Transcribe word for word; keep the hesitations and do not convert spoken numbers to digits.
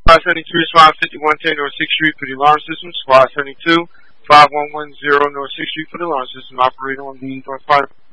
Squad seventy-three is five fifty-one ten North sixth Street for the alarm system. Squad seventy-two, five one one zero North sixth Street for the alarm system. Operator on the North five.